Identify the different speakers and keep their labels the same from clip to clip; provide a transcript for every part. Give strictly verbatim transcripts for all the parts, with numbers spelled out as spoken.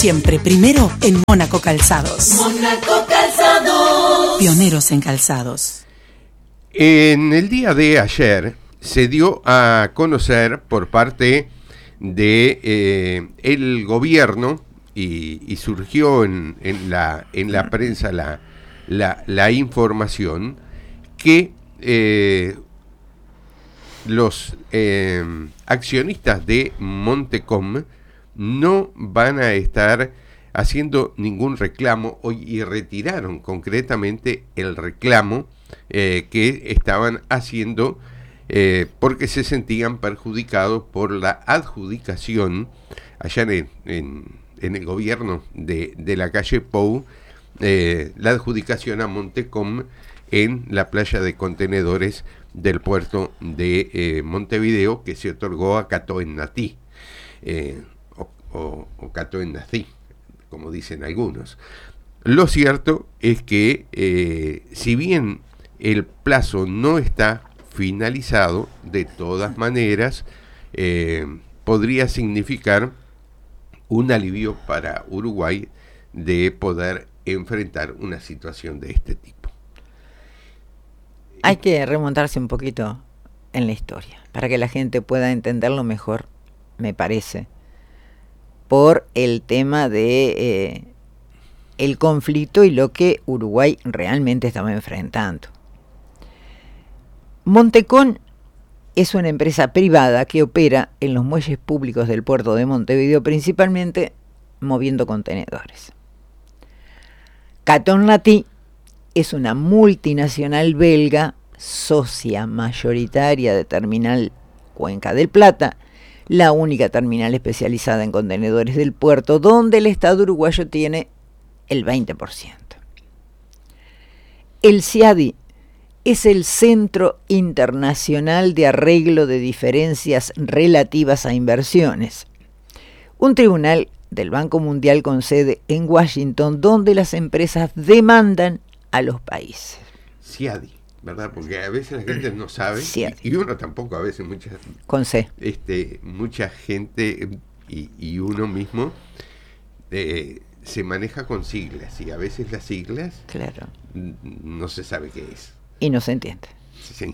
Speaker 1: Siempre primero en Mónaco Calzados.
Speaker 2: Mónaco Calzados.
Speaker 1: Pioneros en calzados.
Speaker 3: En el día de ayer se dio a conocer por parte de eh, el gobierno y, y surgió en, en la en la prensa la la, la información que eh, los eh, accionistas de Montecom no van a estar haciendo ningún reclamo hoy y retiraron concretamente el reclamo eh, que estaban haciendo eh, porque se sentían perjudicados por la adjudicación allá en, en, en el gobierno de, de la calle Pou, eh, la adjudicación a Montecom en la playa de contenedores del puerto de eh, Montevideo, que se otorgó a Catoen-Natí. Eh, o, o Catoen-Natí, como dicen algunos. Lo cierto es que eh, si bien el plazo no está finalizado, de todas maneras eh, podría significar un alivio para Uruguay de poder enfrentar una situación de este tipo.
Speaker 4: Hay que remontarse un poquito en la historia para que la gente pueda entenderlo mejor, me parece, por el tema de eh, el conflicto y lo que Uruguay realmente estaba enfrentando. Montecom es una empresa privada que opera en los muelles públicos del puerto de Montevideo, principalmente moviendo contenedores. Catoen-Natí es una multinacional belga, socia mayoritaria de Terminal Cuenca del Plata, la única terminal especializada en contenedores del puerto, donde el Estado uruguayo tiene el veinte por ciento. El CIADI es el Centro Internacional de Arreglo de Diferencias Relativas a Inversiones, un tribunal del Banco Mundial con sede en Washington, donde las empresas demandan a los países.
Speaker 3: CIADI, ¿verdad? Porque a veces la gente no sabe, y, y uno tampoco, a veces mucha,
Speaker 4: con C.
Speaker 3: Este, mucha gente y, y uno mismo eh, se maneja con siglas, y a veces las siglas
Speaker 4: claro.
Speaker 3: no se sabe qué es.
Speaker 4: Y no se entiende.
Speaker 3: Sí.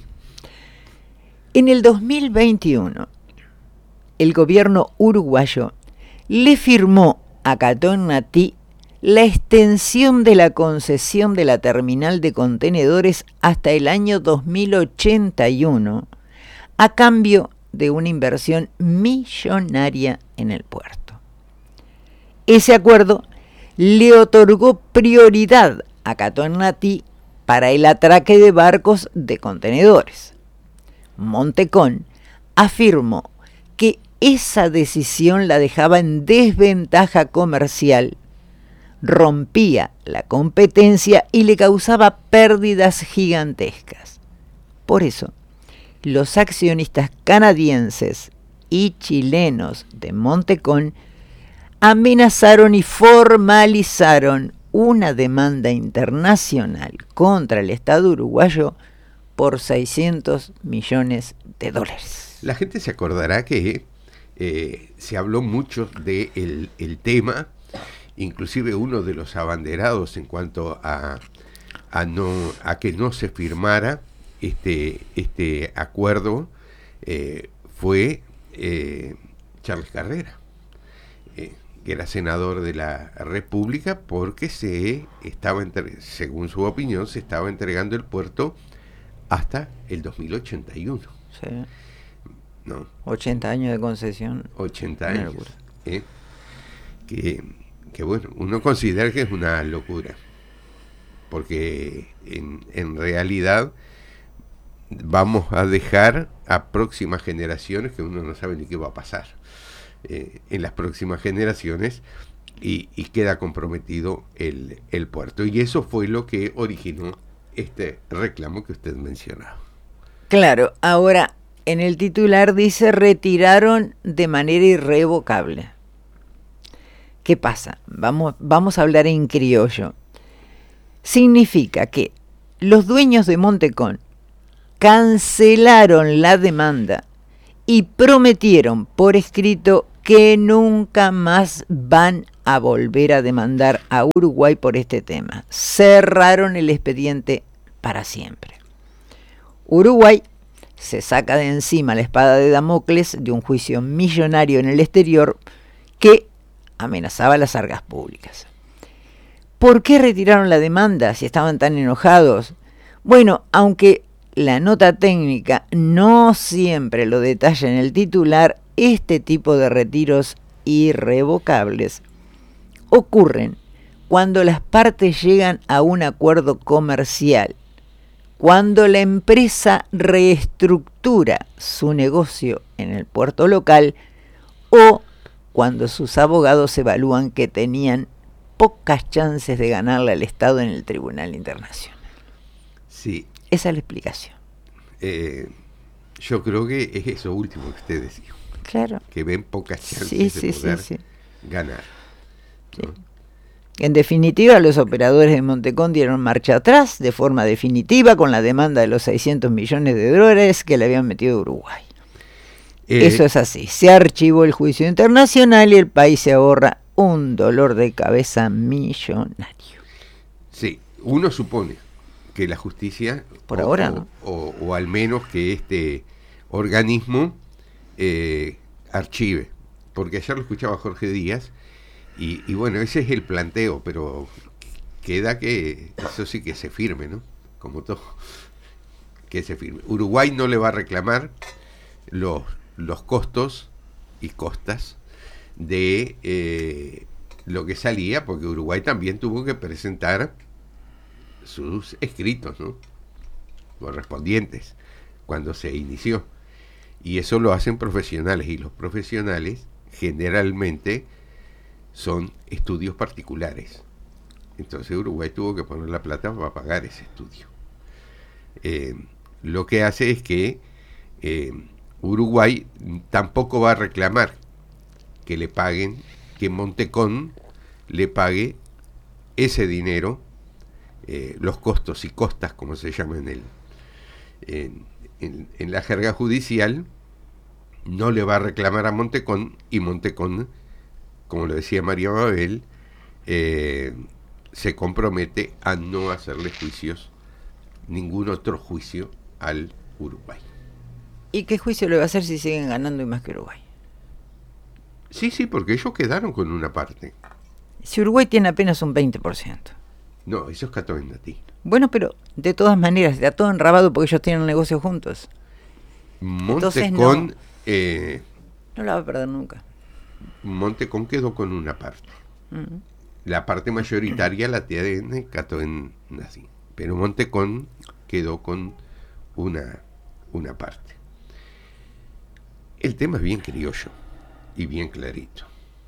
Speaker 4: En el dos mil veintiuno, el gobierno uruguayo le firmó a Catoen-Natí la extensión de la concesión de la terminal de contenedores hasta el año dos mil ochenta y uno, a cambio de una inversión millonaria en el puerto. Ese acuerdo le otorgó prioridad a Catoen-Natí para el atraque de barcos de contenedores. Montecom afirmó que esa decisión la dejaba en desventaja comercial, rompía la competencia y le causaba pérdidas gigantescas. Por eso, los accionistas canadienses y chilenos de Montecom amenazaron y formalizaron una demanda internacional contra el Estado uruguayo por seiscientos millones de dólares.
Speaker 3: La gente se acordará que eh, se habló mucho del de el tema, inclusive uno de los abanderados en cuanto a, a, no, a que no se firmara este, este acuerdo eh, fue eh, Charles Carrera, eh, que era senador de la República, porque se estaba, entre, según su opinión, se estaba entregando el puerto hasta el dos mil ochenta y uno.
Speaker 4: Sí.
Speaker 3: ¿No?
Speaker 4: ochenta años de concesión.
Speaker 3: ochenta años. ¿eh? Que, que bueno, uno considera que es una locura, porque en, en realidad vamos a dejar a próximas generaciones, que uno no sabe ni qué va a pasar eh, en las próximas generaciones, y, y queda comprometido el, el puerto. Y eso fue lo que originó este reclamo que usted mencionaba.
Speaker 4: Claro, ahora en el titular dice retiraron de manera irrevocable. ¿Qué pasa? Vamos, vamos a hablar en criollo. Significa que los dueños de Montecom cancelaron la demanda y prometieron por escrito que nunca más van a volver a demandar a Uruguay por este tema. Cerraron el expediente para siempre. Uruguay se saca de encima la espada de Damocles de un juicio millonario en el exterior que amenazaba las arcas públicas. ¿Por qué retiraron la demanda si estaban tan enojados? Bueno, aunque la nota técnica no siempre lo detalla en el titular, este tipo de retiros irrevocables ocurren cuando las partes llegan a un acuerdo comercial, cuando la empresa reestructura su negocio en el puerto local o cuando sus abogados evalúan que tenían pocas chances de ganarle al Estado en el Tribunal Internacional.
Speaker 3: Sí.
Speaker 4: Esa es la explicación.
Speaker 3: Eh, yo creo que es eso último que usted decía.
Speaker 4: Claro.
Speaker 3: Que ven pocas chances
Speaker 4: sí,
Speaker 3: de
Speaker 4: sí,
Speaker 3: poder
Speaker 4: sí, sí.
Speaker 3: ganar. ¿No?
Speaker 4: Sí. En definitiva, los operadores de Montecón dieron marcha atrás de forma definitiva con la demanda de los seiscientos millones de dólares que le habían metido a Uruguay. Eh, Eso es así. Se archivó el juicio internacional y el país se ahorra un dolor de cabeza millonario.
Speaker 3: Sí, uno supone que la justicia,
Speaker 4: por
Speaker 3: o,
Speaker 4: ahora,
Speaker 3: o,
Speaker 4: ¿no?
Speaker 3: o, o al menos que este organismo eh, archive, porque ayer lo escuchaba Jorge Díaz y, y bueno, ese es el planteo, pero queda que eso sí que se firme, ¿no? Como todo, que se firme. Uruguay no le va a reclamar los, los costos y costas de eh, lo que salía, porque Uruguay también tuvo que presentar sus escritos, ¿no? Correspondientes cuando se inició, y eso lo hacen profesionales, y los profesionales generalmente son estudios particulares. Entonces Uruguay tuvo que poner la plata para pagar ese estudio. Eh, lo que hace es que eh, Uruguay tampoco va a reclamar que le paguen, que Montecón le pague ese dinero, eh, los costos y costas, como se llama en, el, en, en, en la jerga judicial, no le va a reclamar a Montecón, y Montecón, como lo decía María Mabel, eh, se compromete a no hacerle juicios, ningún otro juicio al Uruguay.
Speaker 4: ¿Y qué juicio le va a hacer si siguen ganando y más que Uruguay?
Speaker 3: Sí, sí, porque ellos quedaron con una parte.
Speaker 4: Si Uruguay tiene apenas un veinte por ciento.
Speaker 3: No, eso es Catoendati.
Speaker 4: Bueno, pero de todas maneras, está todo enrabado porque ellos tienen un negocio juntos.
Speaker 3: Montecón,
Speaker 4: no,
Speaker 3: eh,
Speaker 4: no la va a perder nunca.
Speaker 3: Montecón quedó con una parte.
Speaker 4: Uh-huh.
Speaker 3: La parte mayoritaria la tiene Catoendati, pero Montecón quedó con una, una parte. El tema es bien criollo y bien clarito.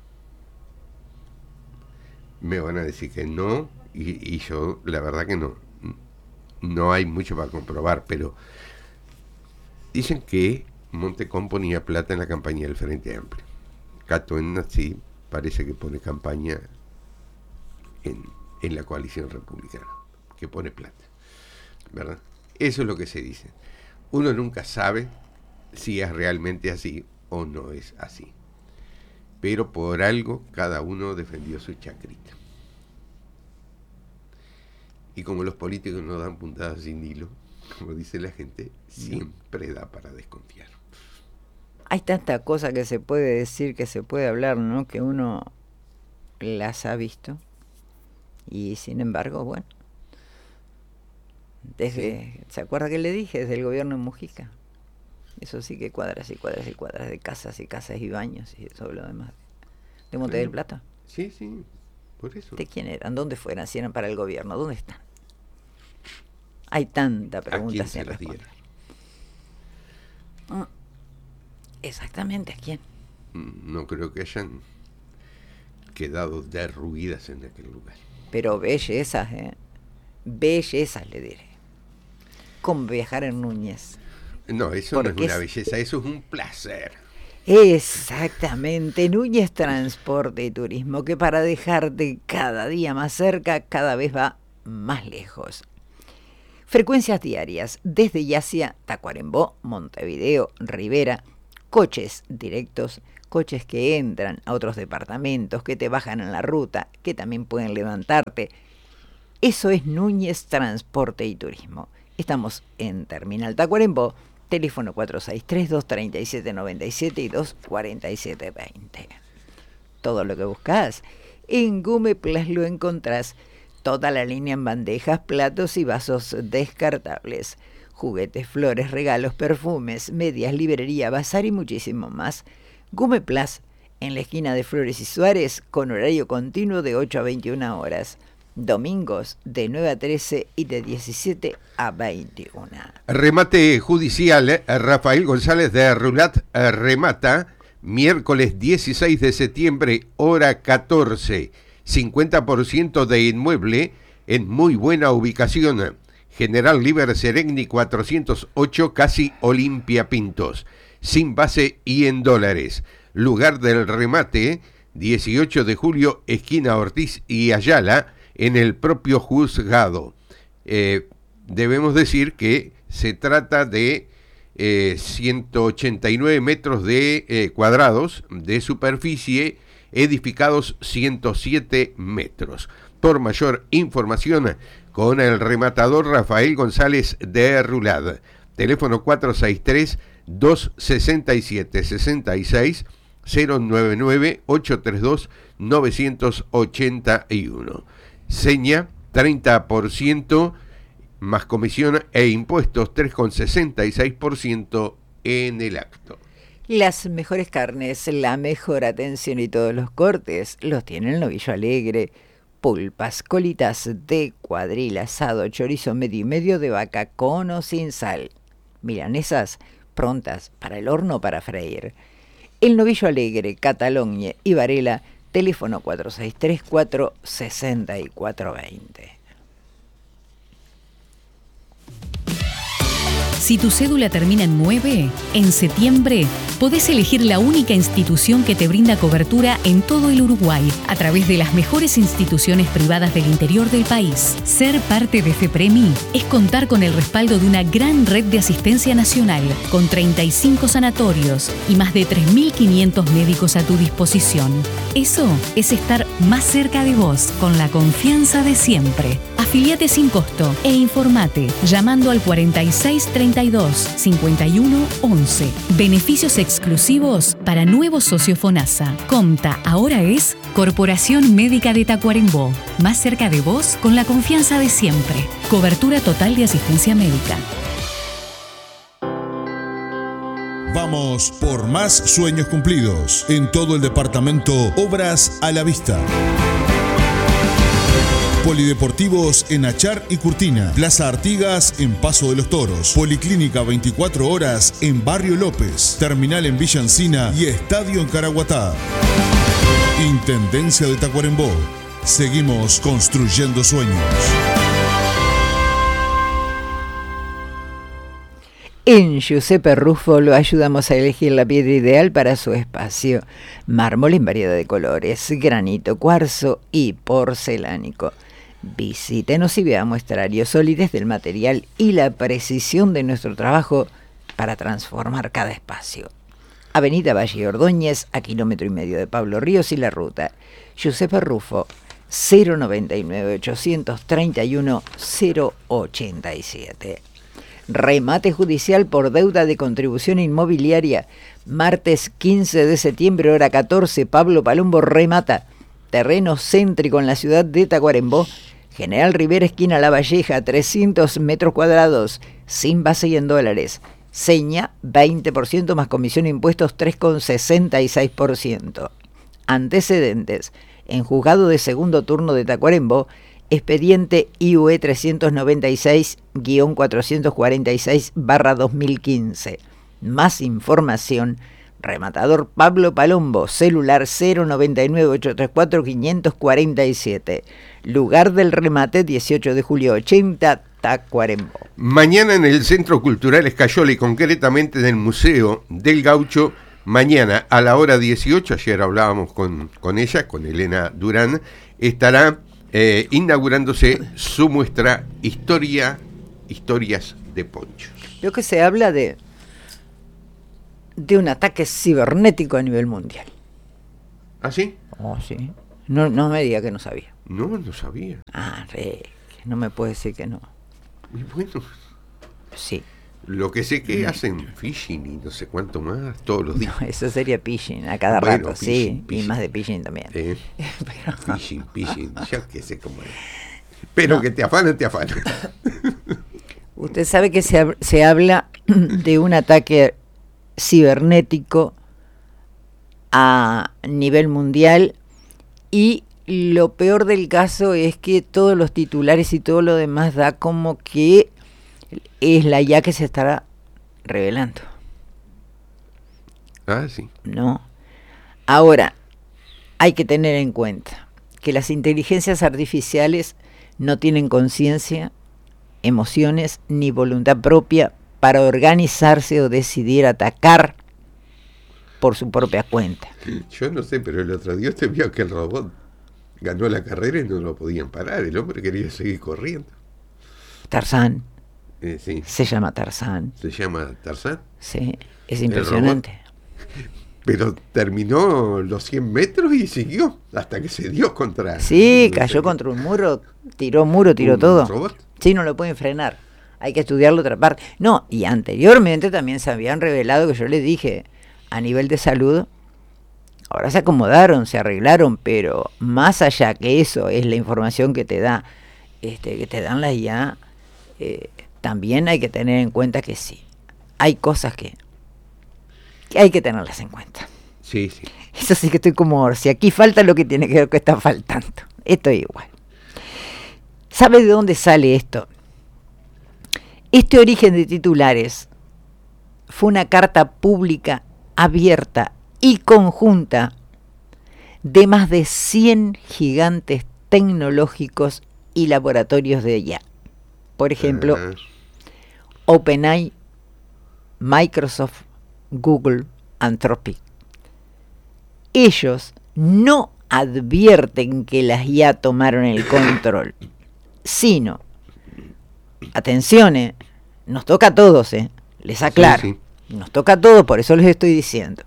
Speaker 3: Me van a decir que no, y, y yo la verdad que no. No hay mucho para comprobar, pero dicen que Montecón ponía plata en la campaña del Frente Amplio. Catoendati parece que pone campaña en, en la coalición republicana, que pone plata, ¿verdad? Eso es lo que se dice. Uno nunca sabe si es realmente así o no es así, pero por algo cada uno defendió su chacrita. Y como los políticos no dan puntadas sin hilo, como dice la gente, siempre da para desconfiar.
Speaker 4: Hay tanta cosa que se puede decir, que se puede hablar, ¿no? Que uno las ha visto. Y sin embargo, bueno, desde, sí. ¿Se acuerda que le dije? Desde el gobierno de Mujica. Eso sí que cuadras y cuadras y cuadras de casas y casas y baños y todo lo demás. ¿De Monte del Plata?
Speaker 3: Sí, sí, por eso.
Speaker 4: ¿De quién eran? ¿Dónde fueran? Si eran para el gobierno, ¿dónde están? Hay tanta pregunta sin responder. Mm. Exactamente, ¿a quién?
Speaker 3: No creo que hayan quedado derruidas en aquel lugar.
Speaker 4: Pero bellezas, ¿eh? Bellezas, le diré. Como viajar en Núñez.
Speaker 3: No, eso
Speaker 4: Porque
Speaker 3: no es una
Speaker 4: es...
Speaker 3: belleza, eso es un placer.
Speaker 4: Exactamente, Núñez Transporte y Turismo, que para dejarte cada día más cerca, cada vez va más lejos. Frecuencias diarias desde y hacia Tacuarembó, Montevideo, Rivera, coches directos coches que entran a otros departamentos, que te bajan en la ruta, que también pueden levantarte. Eso es Núñez Transporte y Turismo. Estamos en Terminal Tacuarembó, teléfono cuatro seis tres, dos tres siete nueve siete y dos cuatro siete dos cero. Todo lo que buscas en Gumeplas lo encontrás. Toda la línea en bandejas, platos y vasos descartables. Juguetes, flores, regalos, perfumes, medias, librería, bazar y muchísimo más. Gumeplas, en la esquina de Flores y Suárez, con horario continuo de ocho a veintiuna horas. Domingos de nueve a trece y de diecisiete a veintiuna.
Speaker 3: Remate judicial, Rafael González de Rulat remata miércoles dieciséis de septiembre, hora catorce. cincuenta por ciento de inmueble en muy buena ubicación. General Liber Seregni cuatrocientos ocho, casi Olimpia Pintos. Sin base y en dólares. Lugar del remate, dieciocho de julio, esquina Ortiz y Ayala, en el propio juzgado. Eh, debemos decir que se trata de eh, ciento ochenta y nueve metros de eh, cuadrados de superficie, edificados ciento siete metros. Por mayor información, con el rematador Rafael González de Rulad. Teléfono cuatro seis tres, dos seis siete, seis seis, cero nueve nueve, ocho tres dos, nueve ocho uno. Seña treinta por ciento más comisión e impuestos tres coma sesenta y seis por ciento en el acto.
Speaker 4: Las mejores carnes, la mejor atención y todos los cortes los tiene el Novillo Alegre. Pulpas, colitas de cuadril, asado, chorizo medio y medio de vaca con o sin sal. Milanesas prontas para el horno o para freír. El Novillo Alegre, Catalogna y Varela, teléfono cuatro seis tres, cuatro seis cuatro dos cero.
Speaker 5: Si tu cédula termina en nueve, en septiembre podés elegir la única institución que te brinda cobertura en todo el Uruguay a través de las mejores instituciones privadas del interior del país. Ser parte de FEPREMI es contar con el respaldo de una gran red de asistencia nacional, con treinta y cinco sanatorios y más de tres mil quinientos médicos a tu disposición. Eso es estar más cerca de vos, con la confianza de siempre. Afiliate sin costo e informate llamando al cuarenta y seis treinta y dos, cincuenta y uno once. Beneficios exclusivos para nuevos socios FONASA. Comta ahora es Corporación Médica de Tacuarembó. Más cerca de vos con la confianza de siempre. Cobertura total de asistencia médica.
Speaker 6: Vamos por más sueños cumplidos. En todo el departamento, obras a la vista. Polideportivos en Achar y Curtina, Plaza Artigas en Paso de los Toros, Policlínica veinticuatro horas en Barrio López, Terminal en Villa Encina y Estadio en Caraguatá. Intendencia de Tacuarembó. Seguimos construyendo sueños.
Speaker 4: En Giuseppe Ruffo lo ayudamos a elegir la piedra ideal para su espacio. Mármol en variedad de colores, granito, cuarzo y porcelánico. Visítenos y vea muestrario, solidez del material y la precisión de nuestro trabajo para transformar cada espacio. Avenida Valle Ordóñez, a kilómetro y medio de Pablo Ríos y la ruta. Giuseppe Ruffo, cero noventa y nueve, ochocientos treinta y uno, cero ochenta y siete. Remate judicial por deuda de contribución inmobiliaria. Martes quince de septiembre, hora catorce, Pablo Palumbo remata. Terreno céntrico en la ciudad de Tacuarembó. General Rivera, esquina La Valleja, trescientos metros cuadrados, sin base y en dólares. Seña, veinte por ciento más comisión e impuestos, tres coma sesenta y seis por ciento. Antecedentes. En juzgado de segundo turno de Tacuarembó, expediente I U E trescientos noventa y seis guión cuatrocientos cuarenta y seis barra dos mil quince. Más información, rematador Pablo Palombo, celular cero noventa y nueve, ochocientos treinta y cuatro, quinientos cuarenta y siete. Lugar del remate, dieciocho de julio ochenta, Tacuarembó.
Speaker 3: Mañana en el Centro Cultural Escayola y concretamente en el Museo del Gaucho, mañana a la hora dieciocho, ayer hablábamos con, con ella, con Elena Durán, estará Eh, inaugurándose su muestra Historia, Historias de Ponchos.
Speaker 4: Lo que se habla de de un ataque cibernético a nivel mundial.
Speaker 3: ¿Ah, sí?
Speaker 4: Oh, sí. No, no me diga que no sabía.
Speaker 3: No, no sabía.
Speaker 4: Ah, re, no me puede decir que no.
Speaker 3: Y bueno,
Speaker 4: Sí.
Speaker 3: lo que sé que hacen phishing y no sé cuánto más todos los días.
Speaker 4: No, eso sería phishing a cada
Speaker 3: Bueno,
Speaker 4: rato,
Speaker 3: phishing,
Speaker 4: sí.
Speaker 3: phishing.
Speaker 4: Y más de phishing también.
Speaker 3: Eh,
Speaker 4: Pero-
Speaker 3: phishing, phishing, ya que sé cómo es. Pero
Speaker 4: No.
Speaker 3: que te afanan, te afanan.
Speaker 4: Usted sabe que se, hab- se habla de un ataque cibernético a nivel mundial y lo peor del caso es que todos los titulares y todo lo demás da como que es la I A que se estará revelando,
Speaker 3: Ah, sí.
Speaker 4: ¿no? Ahora, hay que tener en cuenta que las inteligencias artificiales no tienen conciencia, emociones ni voluntad propia para organizarse o decidir atacar por su propia cuenta.
Speaker 3: Yo no sé, pero el otro día usted vio que el robot ganó la carrera y no lo podían parar. El hombre quería seguir corriendo.
Speaker 4: Tarzán,
Speaker 3: Eh, sí.
Speaker 4: se llama Tarzán,
Speaker 3: Se llama Tarzán.
Speaker 4: sí, es impresionante.
Speaker 3: Pero terminó los cien metros y siguió hasta que se dio contra...
Speaker 4: Sí,
Speaker 3: no
Speaker 4: cayó
Speaker 3: sé,
Speaker 4: contra un muro, tiró muro, tiró
Speaker 3: un
Speaker 4: todo.
Speaker 3: robot.
Speaker 4: Sí, no lo pueden frenar. Hay que estudiarlo otra parte. No, y anteriormente también se habían revelado que yo les dije, a nivel de salud, ahora se acomodaron, se arreglaron, pero más allá que eso es la información que te da, este, que te dan las I A, eh, también hay que tener en cuenta que sí, hay cosas que, que hay que tenerlas en cuenta.
Speaker 3: Sí, sí.
Speaker 4: Eso sí que estoy como, si aquí falta lo que tiene que ver que está faltando. Estoy igual. ¿Sabe de dónde sale esto? Este origen de titulares fue una carta pública abierta y conjunta de más de cien gigantes tecnológicos y laboratorios de I A. Por ejemplo,
Speaker 3: Ah,
Speaker 4: OpenAI, Microsoft, Google, Anthropic. Ellos no advierten que las I A tomaron el control, sino, atención, eh, nos toca a todos, eh, les aclaro,
Speaker 3: sí.
Speaker 4: nos toca a todos, por eso les estoy diciendo.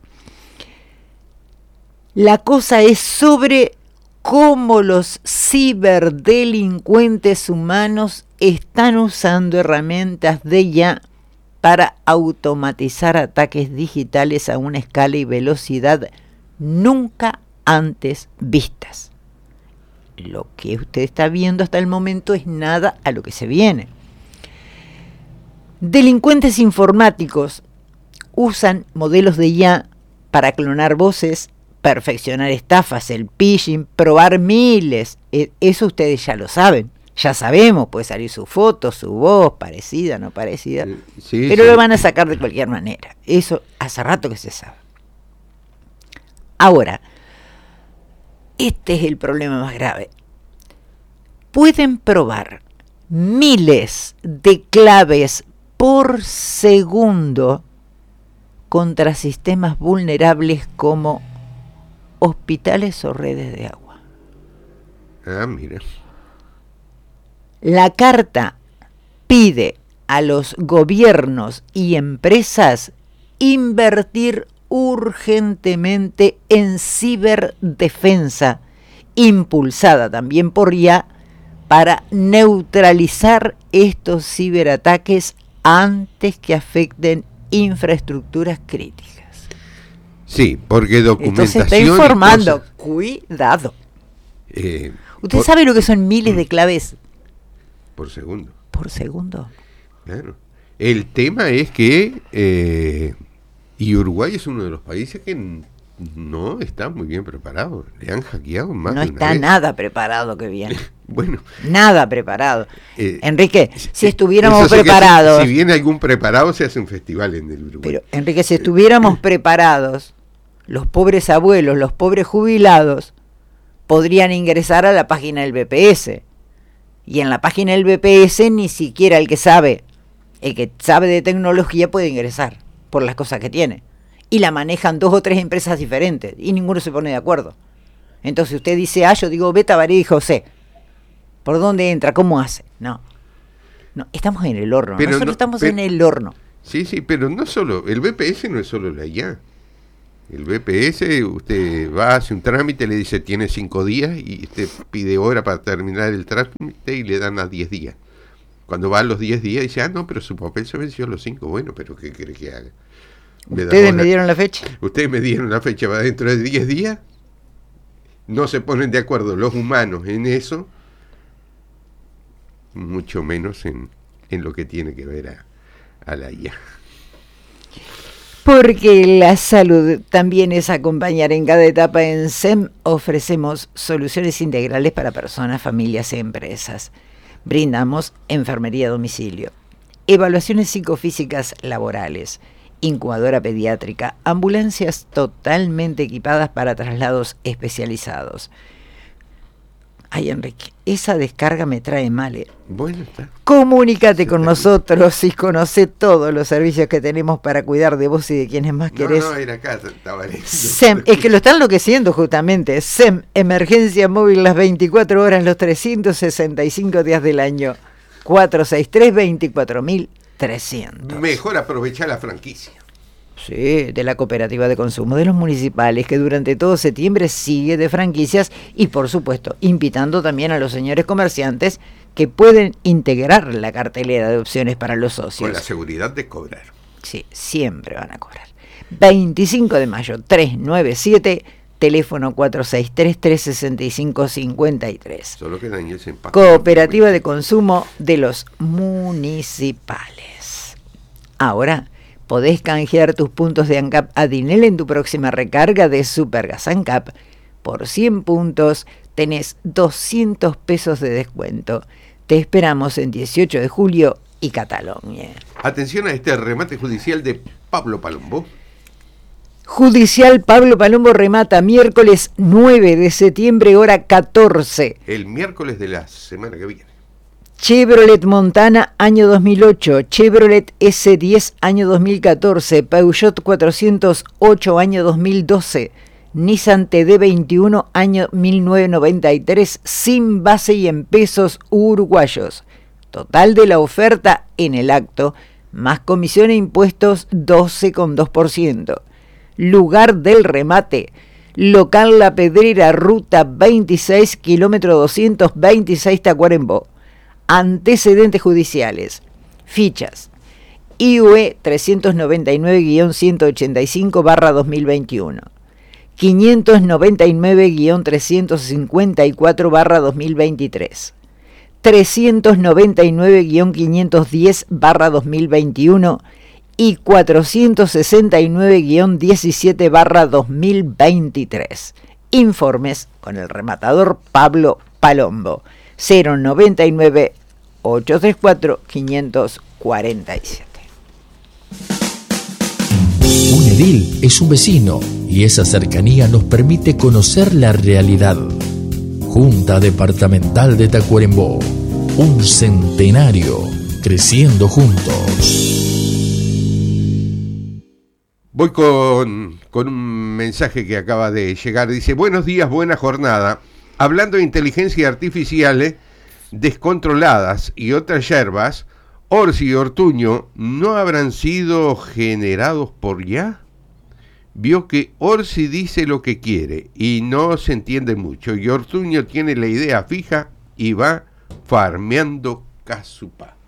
Speaker 4: La cosa es sobre cómo los ciberdelincuentes humanos están usando herramientas de I A para automatizar ataques digitales a una escala y velocidad nunca antes vistas. Lo que usted está viendo hasta el momento es nada a lo que se viene. Delincuentes informáticos usan modelos de I A para clonar voces, perfeccionar estafas, el phishing, probar miles. E- Eso ustedes ya lo saben. Ya sabemos, puede salir su foto, su voz, parecida, no parecida.
Speaker 3: Eh, sí,
Speaker 4: pero
Speaker 3: sí.
Speaker 4: lo van a sacar de cualquier manera. Eso hace rato que se sabe. Ahora, este es el problema más grave. Pueden probar miles de claves por segundo contra sistemas vulnerables como hospitales o redes de agua.
Speaker 3: Ah, mira.
Speaker 4: La carta pide a los gobiernos y empresas invertir urgentemente en ciberdefensa, impulsada también por I A, para neutralizar estos ciberataques antes que afecten infraestructuras críticas.
Speaker 3: Sí, porque documentación...
Speaker 4: Entonces está
Speaker 3: y
Speaker 4: informando,
Speaker 3: cosas,
Speaker 4: cuidado.
Speaker 3: eh,
Speaker 4: ¿Usted
Speaker 3: por-
Speaker 4: sabe lo que son miles de claves
Speaker 3: Por segundo.
Speaker 4: por segundo?
Speaker 3: Claro. El tema es que... eh, y Uruguay es uno de los países que n- no está muy bien preparado. Le han hackeado más
Speaker 4: No
Speaker 3: de una
Speaker 4: está
Speaker 3: vez.
Speaker 4: nada preparado que viene.
Speaker 3: Bueno,
Speaker 4: Nada preparado.
Speaker 3: Eh,
Speaker 4: Enrique, si
Speaker 3: eh,
Speaker 4: estuviéramos
Speaker 3: eso sí que si-
Speaker 4: preparados,
Speaker 3: Si, viene algún preparado, se hace un festival en el Uruguay.
Speaker 4: pero Enrique, si estuviéramos preparados, los pobres abuelos, los pobres jubilados, podrían ingresar a la página del B P S. Y en la página del B P S ni siquiera el que sabe, el que sabe de tecnología puede ingresar por las cosas que tiene. Y la manejan dos o tres empresas diferentes y ninguno se pone de acuerdo. Entonces usted dice A, yo digo B, Tabaré dijo C. ¿Por dónde entra? ¿Cómo hace? No. No, estamos en el horno.
Speaker 3: Pero
Speaker 4: Nosotros
Speaker 3: no-
Speaker 4: estamos
Speaker 3: pero-
Speaker 4: en el horno.
Speaker 3: Sí, sí, pero no solo, el B P S no es solo la I A. El B P S, usted va, hace un trámite, le dice tiene cinco días y usted pide hora para terminar el trámite y le dan a diez días. Cuando va a los diez días dice, ah, no, pero su papel se venció a los cinco. Bueno, pero ¿qué quiere que haga? Me
Speaker 4: ¿Ustedes me dieron la fecha?
Speaker 3: Ustedes me dieron la fecha para dentro de diez días. No se ponen de acuerdo los humanos en eso, mucho menos en, en lo que tiene que ver a, a la I A.
Speaker 4: Porque la salud también es acompañar en cada etapa. En S E M ofrecemos soluciones integrales para personas, familias y empresas. Brindamos enfermería a domicilio, evaluaciones psicofísicas laborales, incubadora pediátrica, ambulancias totalmente equipadas para traslados especializados. Ay, Enrique, esa descarga me trae mal. ¿eh?
Speaker 3: Bueno, está.
Speaker 4: Comunícate con nosotros y conoce todos los servicios que tenemos para cuidar de vos y de quienes más querés.
Speaker 3: No, no, era acá, estaba
Speaker 4: S E M, es que lo está enloqueciendo justamente. S E M, emergencia móvil las veinticuatro horas, los trescientos sesenta y cinco días del año. cuatro seis tres, veinticuatro mil trescientos.
Speaker 3: Mejor aprovechar la franquicia.
Speaker 4: Sí, de la cooperativa de consumo de los municipales, que durante todo septiembre sigue de franquicias y, por supuesto, invitando también a los señores comerciantes que pueden integrar la cartelera de opciones para los socios.
Speaker 3: Con la seguridad de cobrar.
Speaker 4: Sí, siempre van a cobrar. veinticinco de mayo, trescientos noventa y siete, teléfono cuatro seis tres, tres seis cinco, cinco tres.
Speaker 3: Solo que Daniel se empaca.
Speaker 4: Cooperativa de consumo de los municipales. Ahora podés canjear tus puntos de ANCAP a Dinel en tu próxima recarga de Supergas ANCAP. Por cien puntos tenés doscientos pesos de descuento. Te esperamos en dieciocho de julio y Cataluña.
Speaker 3: Atención a este remate judicial de Pablo Palombo.
Speaker 4: Judicial Pablo Palombo remata miércoles nueve de septiembre, hora catorce.
Speaker 3: El miércoles de la semana que viene.
Speaker 4: Chevrolet Montana, año dos mil ocho, Chevrolet ese diez, año dos mil catorce, Peugeot cuatrocientos ocho, año dos mil doce, Nissan T D veintiuno, año mil novecientos noventa y tres, sin base y en pesos uruguayos. Total de la oferta en el acto, más comisión e impuestos doce coma dos por ciento. Lugar del remate, local La Pedrera, ruta veintiséis, kilómetro doscientos veintiséis, Tacuarembó. Antecedentes judiciales, fichas, I U E trescientos noventa y nueve guión ciento ochenta y cinco barra dos mil veintiuno, quinientos noventa y nueve guión trescientos cincuenta y cuatro barra dos mil veintitrés, trescientos noventa y nueve guión quinientos diez barra dos mil veintiuno y cuatrocientos sesenta y nueve guión diecisiete barra dos mil veintitrés. Informes con el rematador Pablo Palombo. cero noventa y nueve, ochocientos treinta y cuatro, quinientos cuarenta y siete.
Speaker 7: Un edil es un vecino y esa cercanía nos permite conocer la realidad. Junta Departamental de Tacuarembó, un centenario creciendo juntos.
Speaker 3: Voy con, con un mensaje que acaba de llegar. Dice, buenos días, buena jornada. Hablando de inteligencia artificiales descontroladas y otras yerbas, Orsi y Ortuño no habrán sido generados por I A. Vio que Orsi dice lo que quiere y no se entiende mucho, y Ortuño tiene la idea fija y va farmeando casupá.